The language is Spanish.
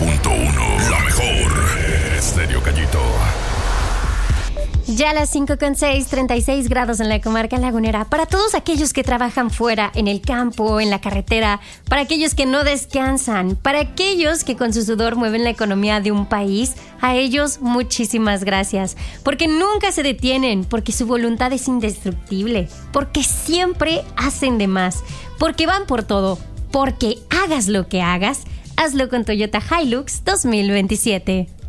99.1. La mejor. Estéreo Gallito. Ya a las 5:06, 36 grados en la comarca lagunera. Para todos aquellos que trabajan fuera, en el campo, en la carretera, para aquellos que no descansan, para aquellos que con su sudor mueven la economía de un país, a ellos muchísimas gracias. Porque nunca se detienen, porque su voluntad es indestructible, porque siempre hacen de más, porque van por todo, porque hagas lo que hagas, hazlo con Toyota Hilux 2027.